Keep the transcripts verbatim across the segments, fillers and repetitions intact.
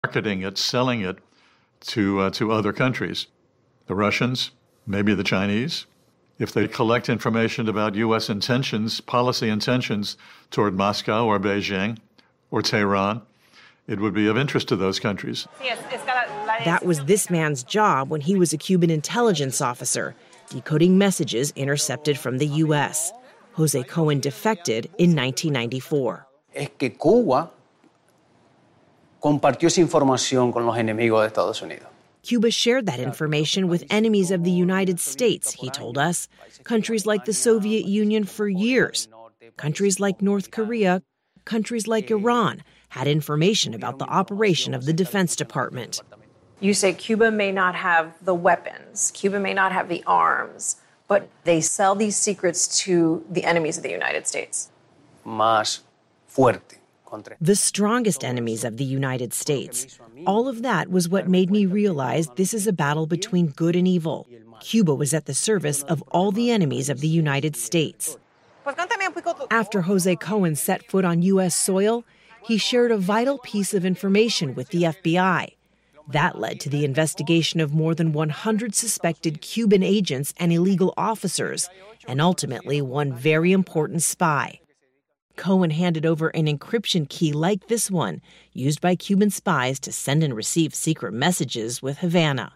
marketing it, selling it to uh, to other countries. The Russians, maybe the Chinese. If they collect information about U S intentions, policy intentions toward Moscow or Beijing or Tehran, it would be of interest to those countries. That was this man's job when he was a Cuban intelligence officer, decoding messages intercepted from the U S. Jose Cohen defected in nineteen ninety-four. Es que Cuba compartió esa información con los enemigos de Estados Unidos. Cuba shared that information with enemies of the United States, he told us. Countries like the Soviet Union for years. Countries like North Korea, countries like Iran had information about the operation of the Defense Department. You say Cuba may not have the weapons, Cuba may not have the arms, but they sell these secrets to the enemies of the United States. Más fuerte. The strongest enemies of the United States. All of that was what made me realize this is a battle between good and evil. Cuba was at the service of all the enemies of the United States. After Jose Cohen set foot on U S soil, he shared a vital piece of information with the F B I. That led to the investigation of more than one hundred suspected Cuban agents and illegal officers, and ultimately one very important spy. Cohen handed over an encryption key like this one, used by Cuban spies to send and receive secret messages with Havana.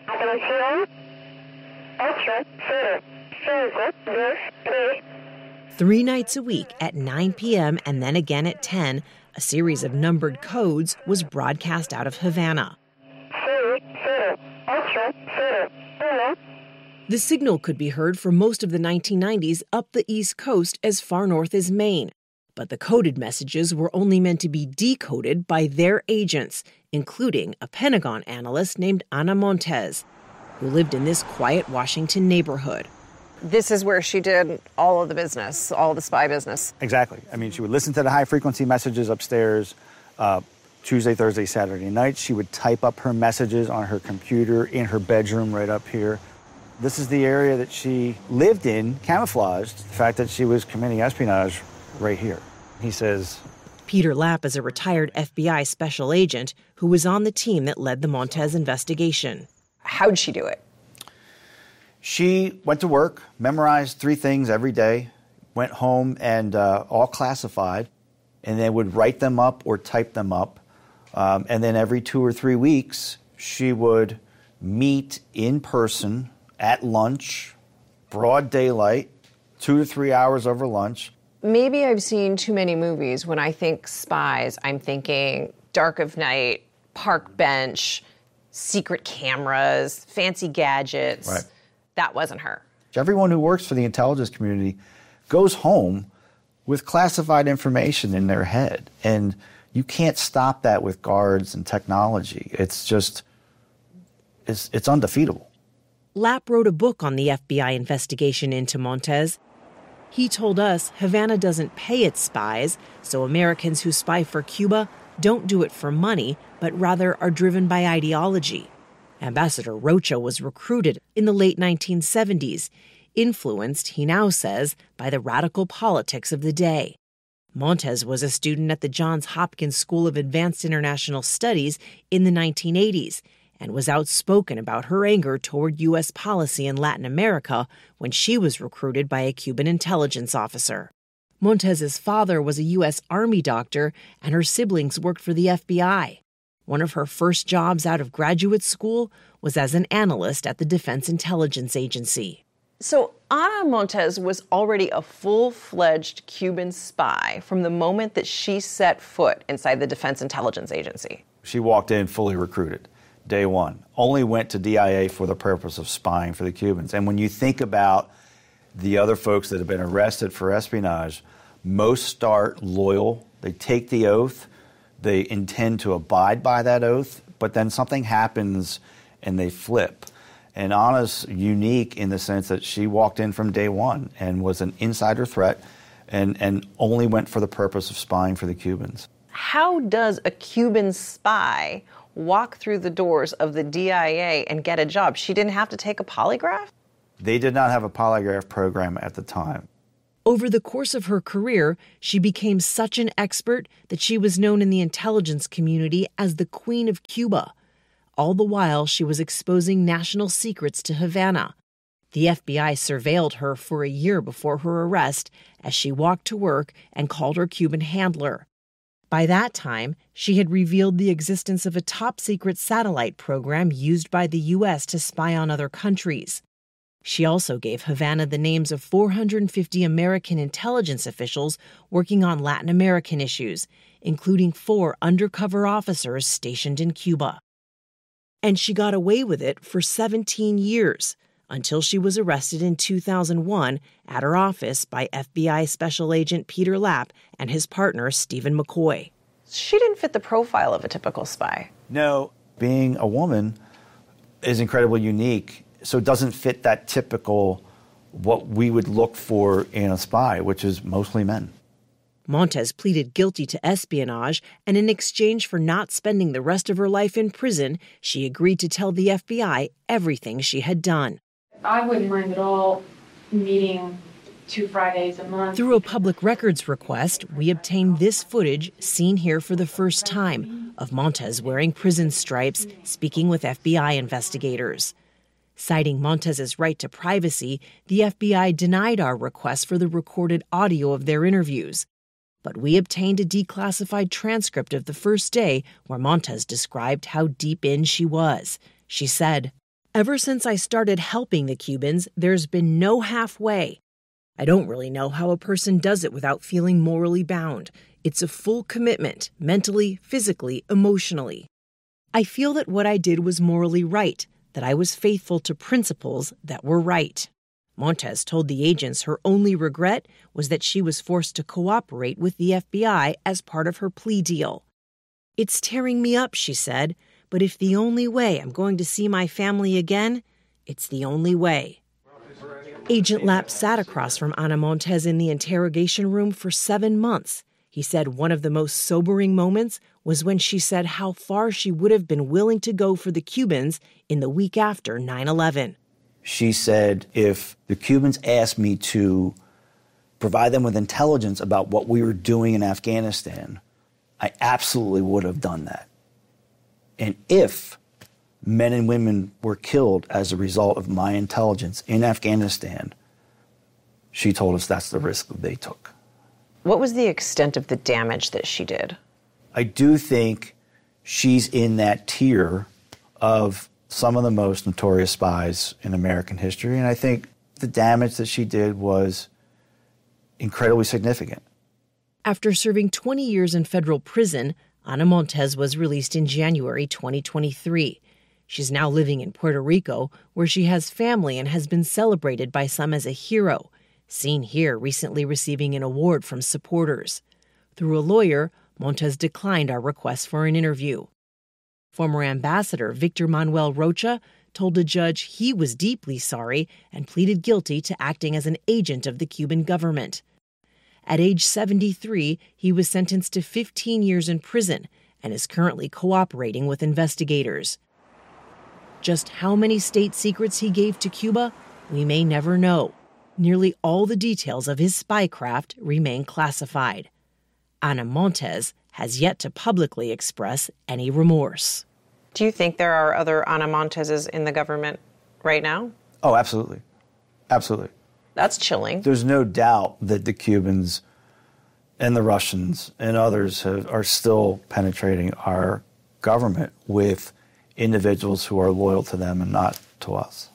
Three nights a week at nine p.m. and then again at ten, a series of numbered codes was broadcast out of Havana. The signal could be heard for most of the nineteen nineties up the East Coast as far north as Maine. But the coded messages were only meant to be decoded by their agents, including a Pentagon analyst named Ana Montes, who lived in this quiet Washington neighborhood. This is where she did all of the business, all of the spy business. Exactly. I mean, she would listen to the high-frequency messages upstairs uh, Tuesday, Thursday, Saturday night. She would type up her messages on her computer in her bedroom right up here. This is the area that she lived in, camouflaged, the fact that she was committing espionage right here. He says, Peter Lapp is a retired F B I special agent who was on the team that led the Montes investigation. How'd she do it? She went to work, memorized three things every day, went home and uh, all classified, and then would write them up or type them up. Um, and then every two or three weeks, she would meet in person at lunch, broad daylight, two to three hours over lunch. Maybe I've seen too many movies. When I think spies, I'm thinking Dark of Night, Park Bench, secret cameras, fancy gadgets. Right. That wasn't her. Everyone who works for the intelligence community goes home with classified information in their head. And you can't stop that with guards and technology. It's just, it's, it's undefeatable. Lapp wrote a book on the F B I investigation into Montes. He told us Havana doesn't pay its spies, so Americans who spy for Cuba don't do it for money, but rather are driven by ideology. Ambassador Rocha was recruited in the late nineteen seventies, influenced, he now says, by the radical politics of the day. Montes was a student at the Johns Hopkins School of Advanced International Studies in the nineteen eighties and was outspoken about her anger toward U S policy in Latin America when she was recruited by a Cuban intelligence officer. Montes's father was a U S Army doctor, and her siblings worked for the F B I. One of her first jobs out of graduate school was as an analyst at the Defense Intelligence Agency. So Ana Montes was already a full-fledged Cuban spy from the moment that she set foot inside the Defense Intelligence Agency. She walked in fully recruited, day one. Only went to D I A for the purpose of spying for the Cubans. And when you think about the other folks that have been arrested for espionage, most start loyal. They take the oath. They intend to abide by that oath, but then something happens and they flip. And Ana's unique in the sense that she walked in from day one and was an insider threat and, and only went for the purpose of spying for the Cubans. How does a Cuban spy walk through the doors of the D I A and get a job? She didn't have to take a polygraph? They did not have a polygraph program at the time. Over the course of her career, she became such an expert that she was known in the intelligence community as the Queen of Cuba. All the while, she was exposing national secrets to Havana. The F B I surveilled her for a year before her arrest as she walked to work and called her Cuban handler. By that time, she had revealed the existence of a top-secret satellite program used by the U S to spy on other countries. She also gave Havana the names of four hundred fifty American intelligence officials working on Latin American issues, including four undercover officers stationed in Cuba. And she got away with it for seventeen years, until she was arrested in two thousand one at her office by F B I Special Agent Peter Lapp and his partner Stephen McCoy. She didn't fit the profile of a typical spy. No, being a woman is incredibly unique, so it doesn't fit that typical what we would look for in a spy, which is mostly men. Montes pleaded guilty to espionage, and in exchange for not spending the rest of her life in prison, she agreed to tell the F B I everything she had done. I wouldn't mind at all meeting two Fridays a month. Through a public records request, we obtained this footage, seen here for the first time, of Montes wearing prison stripes, speaking with F B I investigators. Citing Montez's right to privacy, the F B I denied our request for the recorded audio of their interviews. But we obtained a declassified transcript of the first day where Montes described how deep in she was. She said, "Ever since I started helping the Cubans, there's been no halfway. I don't really know how a person does it without feeling morally bound. It's a full commitment, mentally, physically, emotionally. I feel that what I did was morally right, that I was faithful to principles that were right." Montes told the agents her only regret was that she was forced to cooperate with the F B I as part of her plea deal. "It's tearing me up," she said, "but if the only way I'm going to see my family again, it's the only way." Agent Lapp sat across from Ana Montes in the interrogation room for seven months. He said one of the most sobering moments was when she said how far she would have been willing to go for the Cubans in the week after nine eleven. She said, if the Cubans asked me to provide them with intelligence about what we were doing in Afghanistan, I absolutely would have done that. And if men and women were killed as a result of my intelligence in Afghanistan, she told us that's the risk that they took. What was the extent of the damage that she did? I do think she's in that tier of some of the most notorious spies in American history, and I think the damage that she did was incredibly significant. After serving twenty years in federal prison, Ana Montes was released in January twenty twenty-three. She's now living in Puerto Rico, where she has family and has been celebrated by some as a hero, seen here recently receiving an award from supporters. Through a lawyer, Montes declined our request for an interview. Former Ambassador Victor Manuel Rocha told a judge he was deeply sorry and pleaded guilty to acting as an agent of the Cuban government. At age seventy-three, he was sentenced to fifteen years in prison and is currently cooperating with investigators. Just how many state secrets he gave to Cuba, we may never know. Nearly all the details of his spycraft remain classified. Ana Montes has yet to publicly express any remorse. Do you think there are other Ana Monteses in the government right now? Oh, absolutely. Absolutely. That's chilling. There's no doubt that the Cubans and the Russians and others have, are still penetrating our government with individuals who are loyal to them and not to us.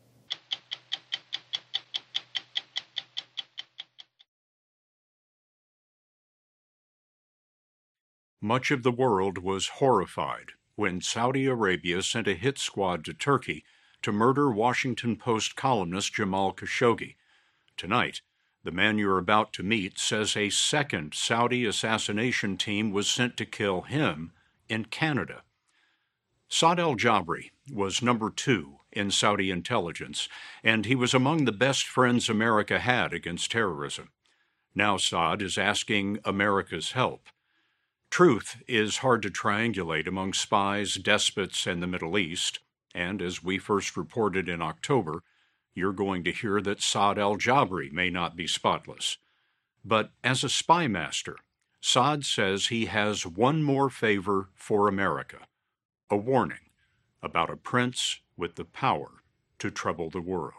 Much of the world was horrified when Saudi Arabia sent a hit squad to Turkey to murder Washington Post columnist Jamal Khashoggi. Tonight, the man you're about to meet says a second Saudi assassination team was sent to kill him in Canada. Saad al-Jabri was number two in Saudi intelligence, and he was among the best friends America had against terrorism. Now Saad is asking America's help. Truth is hard to triangulate among spies, despots, and the Middle East, and as we first reported in October, you're going to hear that Saad al-Jabri may not be spotless. But as a spy master, Saad says he has one more favor for America, a warning about a prince with the power to trouble the world.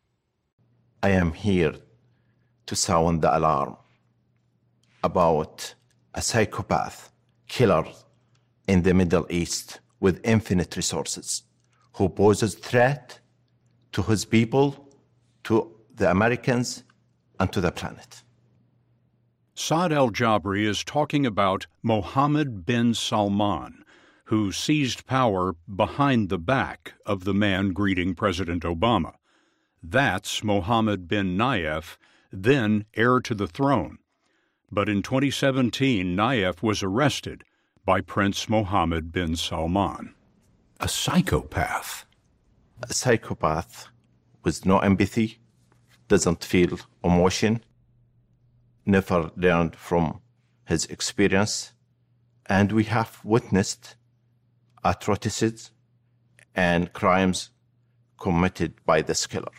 I am here to sound the alarm about a psychopath killer in the Middle East with infinite resources who poses threat to his people, to the Americans, and to the planet. Saad al-Jabri is talking about Mohammed bin Salman, who seized power behind the back of the man greeting President Obama. That's Mohammed bin Nayef, then heir to the throne. But in twenty seventeen, Nayef was arrested by Prince Mohammed bin Salman. A psychopath. A psychopath with no empathy, doesn't feel emotion, never learned from his experience, and we have witnessed atrocities and crimes committed by this killer.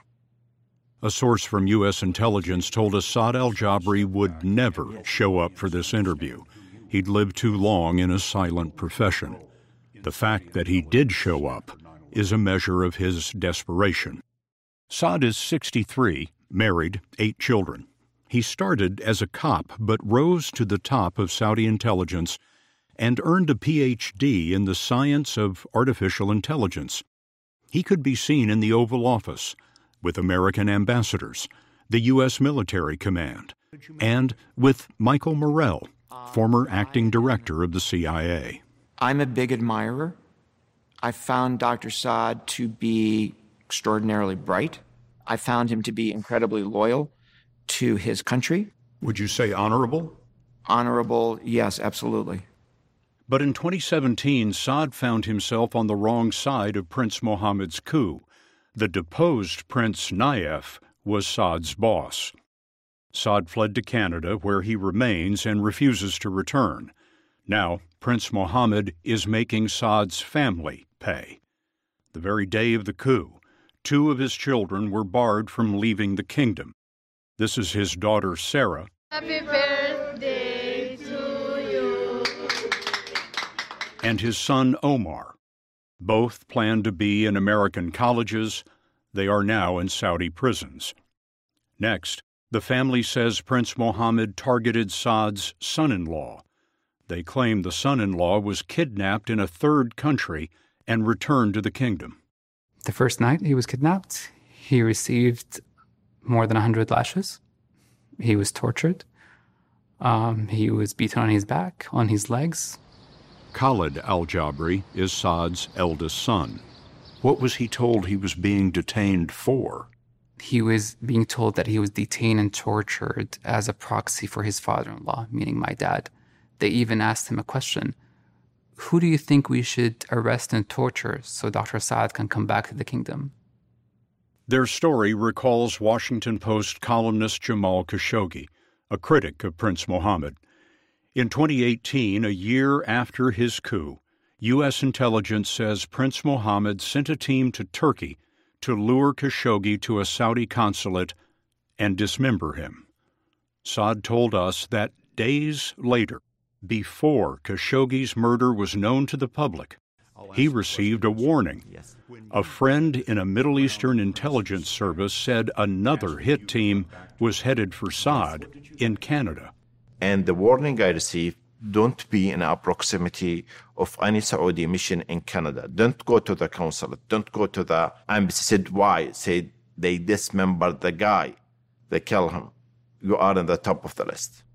A source from U S intelligence told us Saad al-Jabri would never show up for this interview. He'd lived too long in a silent profession. The fact that he did show up is a measure of his desperation. Saad is sixty-three, married, eight children. He started as a cop but rose to the top of Saudi intelligence and earned a P H D in the science of artificial intelligence. He could be seen in the Oval Office with American ambassadors, the U S military command, and with Michael Morrell, former acting director of the C I A. I'm a big admirer. I found Doctor Saad to be extraordinarily bright. I found him to be incredibly loyal to his country. Would you say honorable? Honorable, yes, absolutely. But in twenty seventeen, Saad found himself on the wrong side of Prince Mohammed's coup. The deposed Prince Nayef was Saad's boss. Saad fled to Canada, where he remains and refuses to return. Now, Prince Mohammed is making Saad's family pay. The very day of the coup, two of his children were barred from leaving the kingdom. This is his daughter, Sarah. Happy birthday to you. And his son, Omar. Both plan to be in American colleges. They are now in Saudi prisons. Next, the family says Prince Mohammed targeted Saad's son-in-law. They claim the son-in-law was kidnapped in a third country and returned to the kingdom. The first night he was kidnapped, he received more than one hundred lashes. He was tortured. Um, he was beaten on his back, on his legs. Khalid al-Jabri is Saad's eldest son. What was he told he was being detained for? He was being told that he was detained and tortured as a proxy for his father-in-law, meaning my dad. They even asked him a question. Who do you think we should arrest and torture so Doctor Saad can come back to the kingdom? Their story recalls Washington Post columnist Jamal Khashoggi, a critic of Prince Mohammed. In twenty eighteen, a year after his coup, U S intelligence says Prince Mohammed sent a team to Turkey to lure Khashoggi to a Saudi consulate and dismember him. Saad told us that days later, before Khashoggi's murder was known to the public, he received a warning. A friend in a Middle Eastern intelligence service said another hit team was headed for Saad in Canada. And the warning I received, don't be in a proximity of any Saudi mission in Canada. Don't go to the consulate. Don't go to the embassy. Said why? Said they dismembered the guy. They kill him. You are in the top of the list.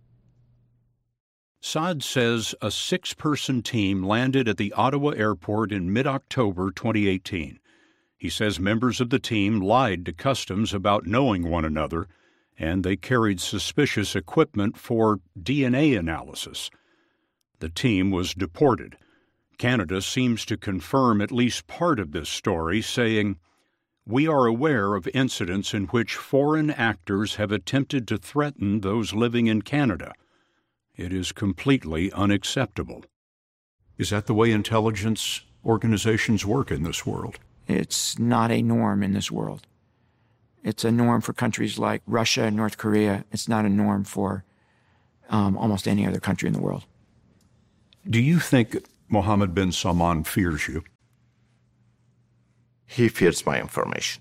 Saad says a six-person team landed at the Ottawa airport in mid-October twenty eighteen. He says members of the team lied to customs about knowing one another, and they carried suspicious equipment for D N A analysis. The team was deported. Canada seems to confirm at least part of this story, saying, "We are aware of incidents in which foreign actors have attempted to threaten those living in Canada. It is completely unacceptable." Is that the way intelligence organizations work in this world? It's not a norm in this world. It's a norm for countries like Russia and North Korea. It's not a norm for um, almost any other country in the world. Do you think Mohammed bin Salman fears you? He fears my information.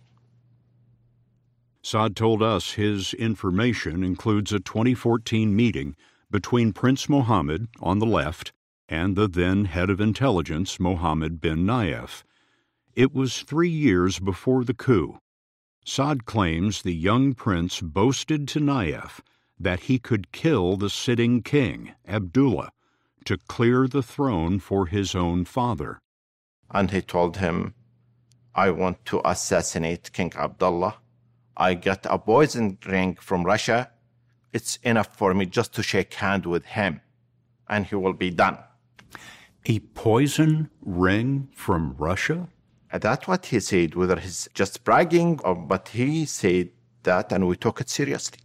Saad told us his information includes a twenty fourteen meeting between Prince Mohammed on the left and the then head of intelligence, Mohammed bin Nayef. It was three years before the coup. Saad claims the young prince boasted to Nayef that he could kill the sitting king, Abdullah, to clear the throne for his own father. And he told him, I want to assassinate King Abdullah. I got a poison ring from Russia. It's enough for me just to shake hand with him, and he will be done. A poison ring from Russia? That's what he said, whether he's just bragging or, but he said that, and we took it seriously.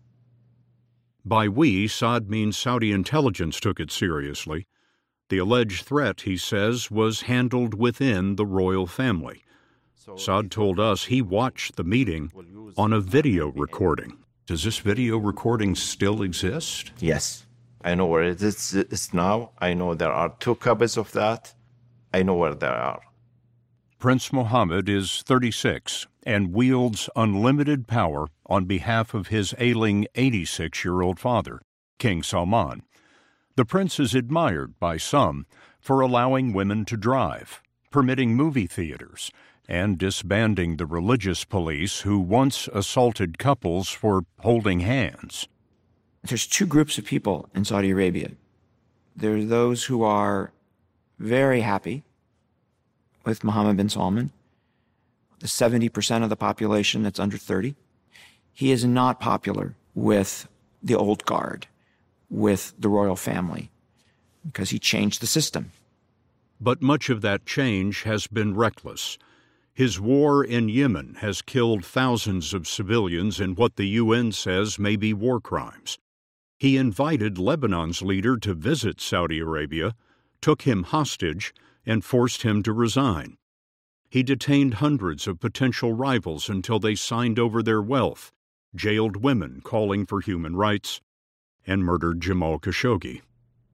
By we, Saad means Saudi intelligence took it seriously. The alleged threat, he says, was handled within the royal family. Saad told us he watched the meeting on a video recording. Does this video recording still exist? Yes. I know where it is it's now. I know there are two copies of that. I know where they are. Prince Mohammed is thirty-six and wields unlimited power on behalf of his ailing eighty-six-year-old father, King Salman. The prince is admired by some for allowing women to drive, permitting movie theaters, and disbanding the religious police who once assaulted couples for holding hands. There's two groups of people in Saudi Arabia. There are those who are very happy with Mohammed bin Salman, the seventy percent of the population that's under thirty. He is not popular with the old guard, with the royal family, because he changed the system. But much of that change has been reckless. His war in Yemen has killed thousands of civilians in what the U N says may be war crimes. He invited Lebanon's leader to visit Saudi Arabia, took him hostage, and forced him to resign. He detained hundreds of potential rivals until they signed over their wealth, jailed women calling for human rights, and murdered Jamal Khashoggi.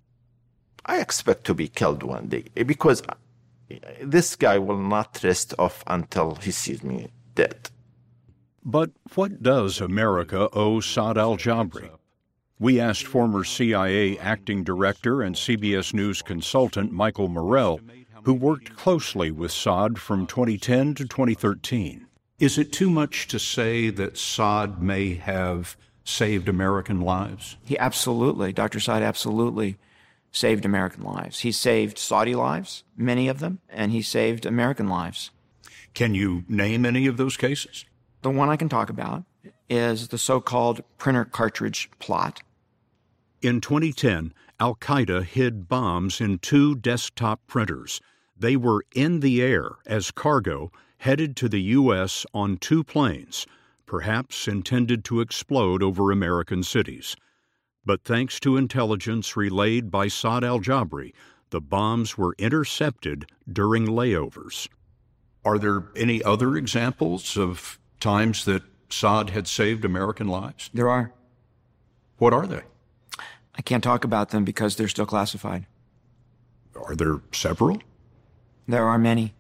I expect to be killed one day because this guy will not rest off until he sees me dead. But what does America owe Saad al-Jabri? We asked former C I A acting director and C B S News consultant Michael Morell, who worked closely with Saad from twenty ten to twenty thirteen. Is it too much to say that Saad may have saved American lives? He absolutely, Doctor Saad absolutely saved American lives. He saved Saudi lives, many of them, and he saved American lives. Can you name any of those cases? The one I can talk about is the so-called printer cartridge plot. In twenty ten, Al-Qaeda hid bombs in two desktop printers. They were in the air as cargo headed to the U S on two planes, perhaps intended to explode over American cities. But thanks to intelligence relayed by Saad al-Jabri, the bombs were intercepted during layovers. Are there any other examples of times that Saad had saved American lives? There are. What are they? I can't talk about them because they're still classified. Are there several? There are many.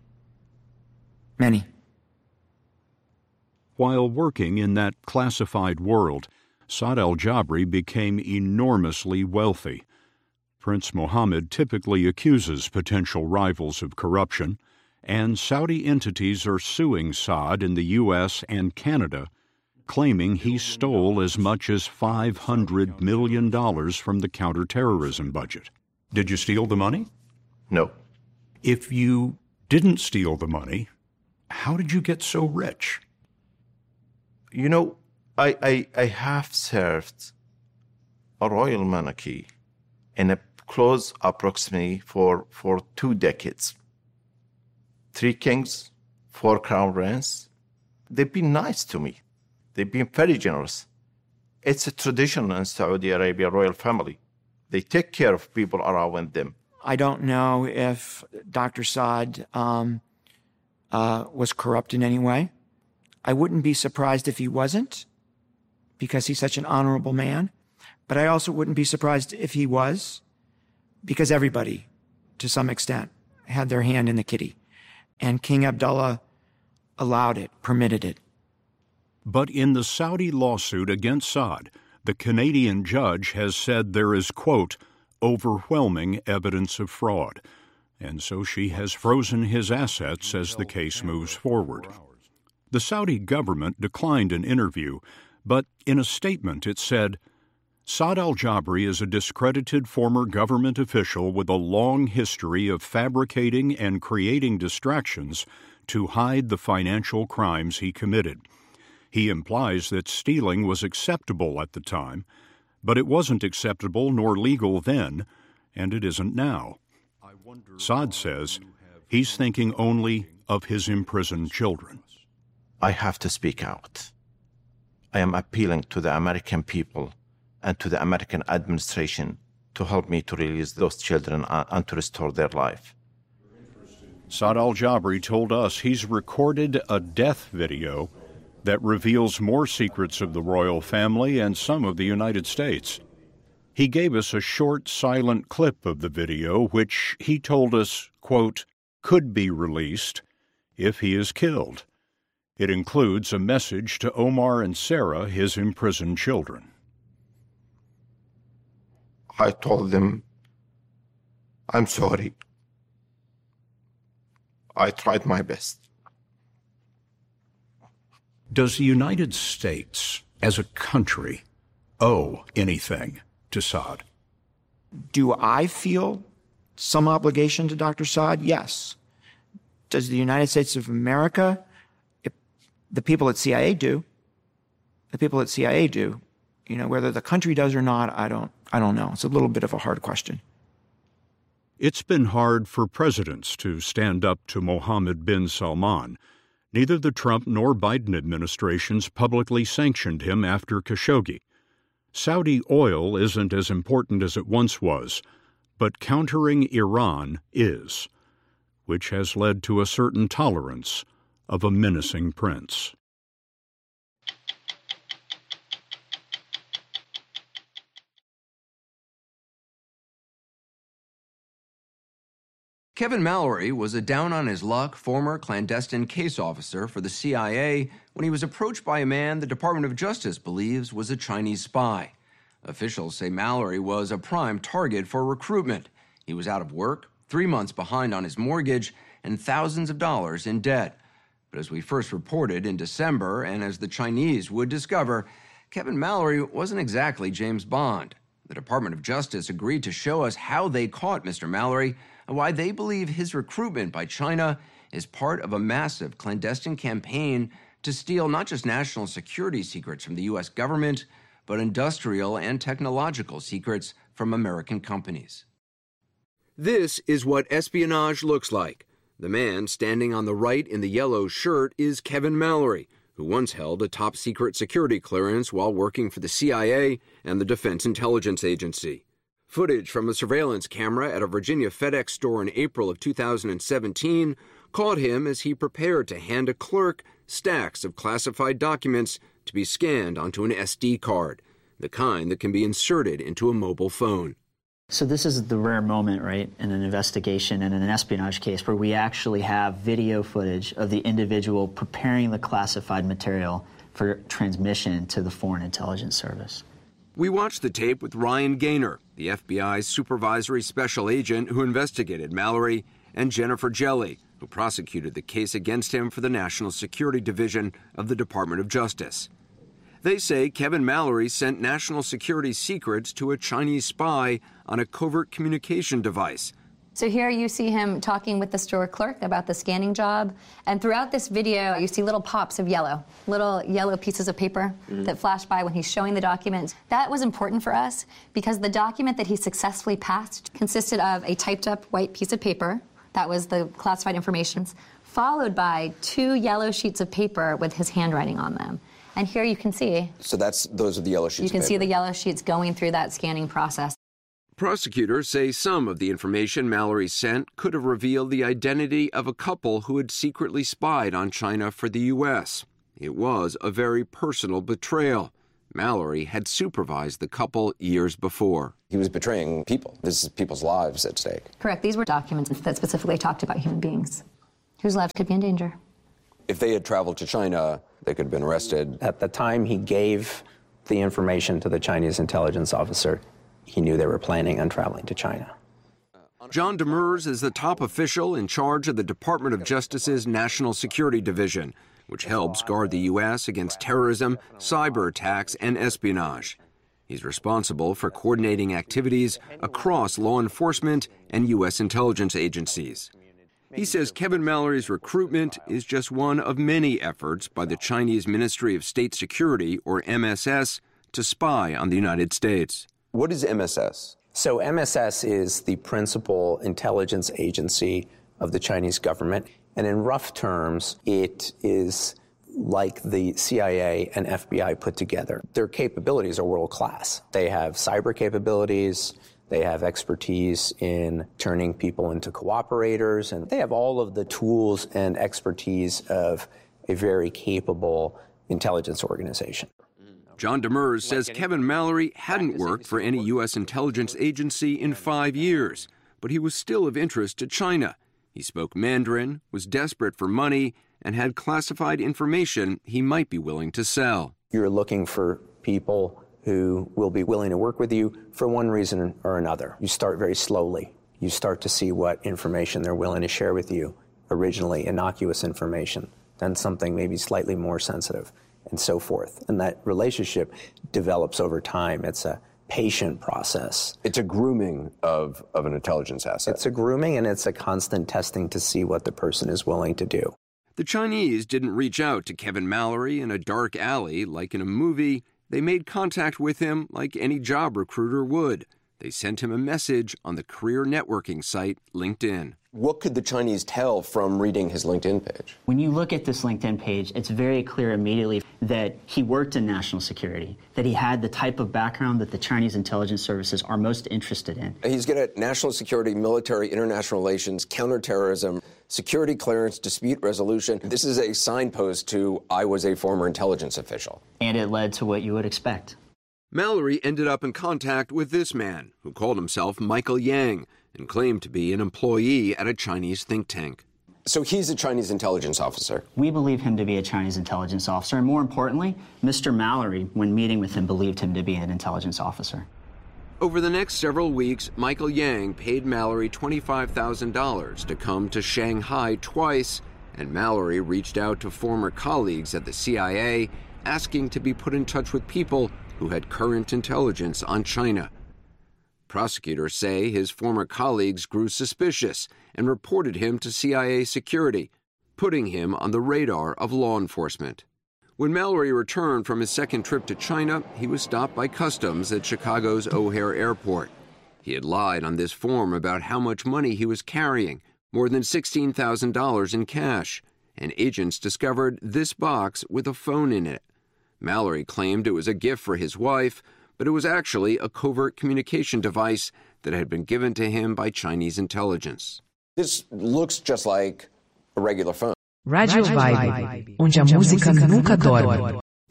Many. While working in that classified world, Saad al-Jabri became enormously wealthy. Prince Mohammed typically accuses potential rivals of corruption, and Saudi entities are suing Saad in the U S and Canada, claiming he stole as much as five hundred million dollars from the counterterrorism budget. Did you steal the money? No. If you didn't steal the money, how did you get so rich? You know, I, I, I have served a royal monarchy in a close approximately for, for two decades. Three kings, four crown princes. They've been nice to me. They've been very generous. It's a tradition in Saudi Arabia royal family. They take care of people around them. I don't know if Doctor Saad um, uh, was corrupt in any way. I wouldn't be surprised if he wasn't, because he's such an honorable man. But I also wouldn't be surprised if he was, because everybody, to some extent, had their hand in the kitty. And King Abdullah allowed it, permitted it. But in the Saudi lawsuit against Saud, the Canadian judge has said there is, quote, overwhelming evidence of fraud, and so she has frozen his assets as the case moves forward. The Saudi government declined an interview, but in a statement it said, Saud al-Jabri is a discredited former government official with a long history of fabricating and creating distractions to hide the financial crimes he committed. He implies that stealing was acceptable at the time, but it wasn't acceptable nor legal then, and it isn't now. Saud says he's thinking only of his imprisoned children. I have to speak out. I am appealing to the American people and to the American administration to help me to release those children and to restore their life. Saud al-Jabri told us he's recorded a death video that reveals more secrets of the royal family and some of the United States. He gave us a short, silent clip of the video, which he told us, quote, could be released if he is killed. It includes a message to Omar and Sarah, his imprisoned children. I told them, I'm sorry. I tried my best. Does the United States, as a country, owe anything to Saud? Do I feel some obligation to Doctor Saud? Yes. Does the United States of America, if the people at C I A do, the people at C I A do, you know, whether the country does or not, I don't, I don't know. It's a little bit of a hard question. It's been hard for presidents to stand up to Mohammed bin Salman. Neither the Trump nor Biden administrations publicly sanctioned him after Khashoggi. Saudi oil isn't as important as it once was, but countering Iran is, which has led to a certain tolerance of a menacing prince. Kevin Mallory was a down-on-his-luck former clandestine case officer for the C I A when he was approached by a man the Department of Justice believes was a Chinese spy. Officials say Mallory was a prime target for recruitment. He was out of work, three months behind on his mortgage, and thousands of dollars in debt. But as we first reported in December, and as the Chinese would discover, Kevin Mallory wasn't exactly James Bond. The Department of Justice agreed to show us how they caught Mister Mallory and why they believe his recruitment by China is part of a massive clandestine campaign to steal not just national security secrets from the U S government, but industrial and technological secrets from American companies. This is what espionage looks like. The man standing on the right in the yellow shirt is Kevin Mallory, who once held a top-secret security clearance while working for the C I A and the Defense Intelligence Agency. Footage from a surveillance camera at a Virginia FedEx store in April of two thousand seventeen caught him as he prepared to hand a clerk stacks of classified documents to be scanned onto an S D card, the kind that can be inserted into a mobile phone. So this is the rare moment, right, in an investigation and in an espionage case where we actually have video footage of the individual preparing the classified material for transmission to the Foreign Intelligence Service. We watched the tape with Ryan Gaynor, the F B I's supervisory special agent who investigated Mallory, and Jennifer Jelly, who prosecuted the case against him for the National Security Division of the Department of Justice. They say Kevin Mallory sent national security secrets to a Chinese spy on a covert communication device. So here you see him talking with the store clerk about the scanning job. And throughout this video, you see little pops of yellow, little yellow pieces of paper mm-hmm. that flash by when he's showing the document. That was important for us because the document that he successfully passed consisted of a typed up white piece of paper. That was the classified information, followed by two yellow sheets of paper with his handwriting on them. And here you can see. So that's those are the yellow sheets. You can of see paper. the yellow sheets going through that scanning process. Prosecutors say some of the information Mallory sent could have revealed the identity of a couple who had secretly spied on China for the U S. It was a very personal betrayal. Mallory had supervised the couple years before. He was betraying people. This is people's lives at stake. Correct. These were documents that specifically talked about human beings whose lives could be in danger. If they had traveled to China, they could have been arrested. At the time he gave the information to the Chinese intelligence officer, he knew they were planning on traveling to China. John Demers is the top official in charge of the Department of Justice's National Security Division, which helps guard the U S against terrorism, cyber attacks, and espionage. He's responsible for coordinating activities across law enforcement and U S intelligence agencies. He says Kevin Mallory's recruitment is just one of many efforts by the Chinese Ministry of State Security, or M S S, to spy on the United States. What is M S S? So M S S is the principal intelligence agency of the Chinese government. And in rough terms, it is like the C I A and F B I put together. Their capabilities are world class. They have cyber capabilities. They have expertise in turning people into cooperators. And they have all of the tools and expertise of a very capable intelligence organization. John Demers says Kevin Mallory hadn't worked for any U S intelligence agency in five years, but he was still of interest to China. He spoke Mandarin, was desperate for money, and had classified information he might be willing to sell. You're looking for people who will be willing to work with you for one reason or another. You start very slowly. You start to see what information they're willing to share with you. Originally innocuous information, then something maybe slightly more sensitive, and so forth. And that relationship develops over time. It's a patient process. It's a grooming of, of an intelligence asset. It's a grooming, and it's a constant testing to see what the person is willing to do. The Chinese didn't reach out to Kevin Mallory in a dark alley like in a movie. They made contact with him like any job recruiter would. They sent him a message on the career networking site LinkedIn. What could the Chinese tell from reading his LinkedIn page? When you look at this LinkedIn page, it's very clear immediately that he worked in national security, that he had the type of background that the Chinese intelligence services are most interested in. He's good at national security, military, international relations, counterterrorism, security clearance, dispute resolution. This is a signpost to I was a former intelligence official. And it led to what you would expect. Mallory ended up in contact with this man, who called himself Michael Yang, and claimed to be an employee at a Chinese think tank. So he's a Chinese intelligence officer? We believe him to be a Chinese intelligence officer, and more importantly, Mister Mallory, when meeting with him, believed him to be an intelligence officer. Over the next several weeks, Michael Yang paid Mallory twenty-five thousand dollars to come to Shanghai twice, and Mallory reached out to former colleagues at the C I A, asking to be put in touch with people who had current intelligence on China. Prosecutors say his former colleagues grew suspicious and reported him to C I A security, putting him on the radar of law enforcement. When Mallory returned from his second trip to China, he was stopped by customs at Chicago's O'Hare Airport. He had lied on this form about how much money he was carrying, more than sixteen thousand dollars in cash, and agents discovered this box with a phone in it. Mallory claimed it was a gift for his wife, but it was actually a covert communication device that had been given to him by Chinese intelligence. This looks just like a regular phone. Radio Vibe, onde a música nunca dorme.